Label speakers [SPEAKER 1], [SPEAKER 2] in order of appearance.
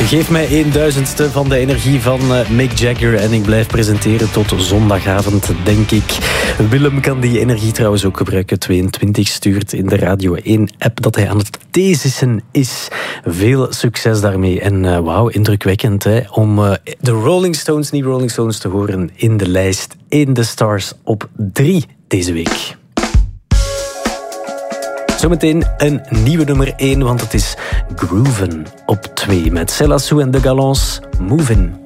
[SPEAKER 1] Geef mij 1/1000ste van de energie van Mick Jagger en ik blijf presenteren tot zondagavond, denk ik. Willem kan die energie trouwens ook gebruiken. 22 stuurt in de Radio 1-app dat hij aan het theesissen is. Veel succes daarmee. En wauw, indrukwekkend hè, om de Rolling Stones, niet Rolling Stones, te horen in de lijst In The Stars op 3 deze week. Zometeen een nieuwe nummer 1, want het is Grooven op 2 met Céla Sou en de Galons, Movin'.